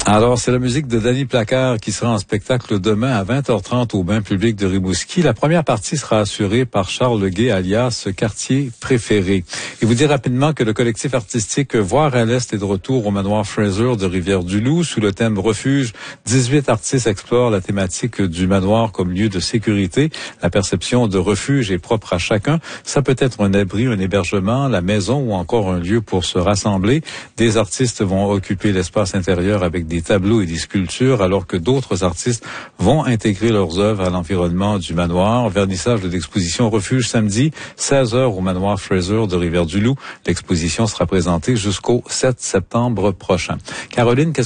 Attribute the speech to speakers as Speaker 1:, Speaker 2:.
Speaker 1: Alors, c'est la musique de Danny Placard qui sera en spectacle demain à 20h30 au Bain public de Rimouski. La première partie sera assurée par Charles Leguay, alias Quartier Préféré. Et vous dire rapidement que le collectif artistique Voir à l'Est est de retour au manoir Fraser de Rivière-du-Loup sous le thème Refuge. 18 artistes explorent la thématique du manoir comme lieu de sécurité. La perception de refuge est propre à chacun. Ça peut être un abri, un hébergement, la maison ou encore un lieu pour se rassembler. Des artistes vont occuper l'espace intérieur avec des tableaux et des sculptures, alors que d'autres artistes vont intégrer leurs œuvres à l'environnement du manoir. Vernissage de l'exposition Refuge samedi, 16h au manoir Fraser de Rivière-du-Loup. L'exposition sera présentée jusqu'au 7 septembre prochain. Caroline, qu'est-ce